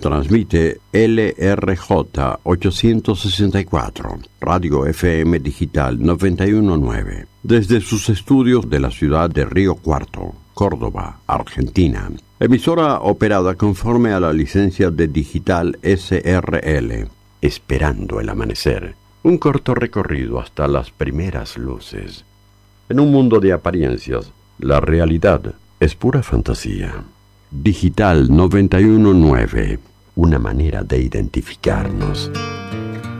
transmite LRJ 864, Radio FM Digital 919, desde sus estudios de la ciudad de Río Cuarto, Córdoba, Argentina. Emisora operada conforme a la licencia de Digital SRL. Esperando el amanecer. Un corto recorrido hasta las primeras luces. En un mundo de apariencias, la realidad es pura fantasía. Digital 919. Una manera de identificarnos.